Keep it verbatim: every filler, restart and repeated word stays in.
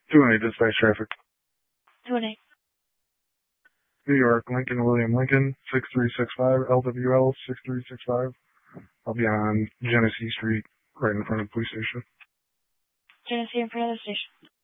two one eight, dispatch traffic. two one eight. New York, Lincoln, William Lincoln, six three six five, L W L six three six five. I'll be on Genesee Street, right in front of the police station. Genesee in front of the station.